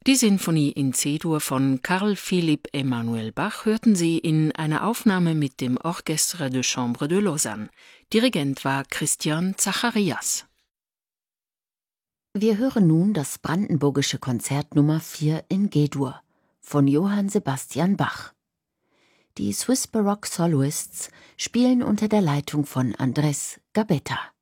Die Sinfonie in C-Dur von Carl Philipp Emanuel Bach hörten Sie in einer Aufnahme mit dem Orchestre de Chambre de Lausanne. Dirigent war Christian Zacharias. Wir hören nun das Brandenburgische Konzert Nummer 4 in G-Dur von Johann Sebastian Bach. Die Swiss Baroque Soloists spielen unter der Leitung von Andrés Gabetta.